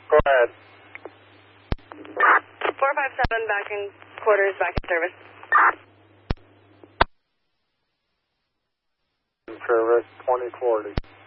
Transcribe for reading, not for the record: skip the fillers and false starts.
Go ahead. 457 back in quarters, back in service. Service 2040.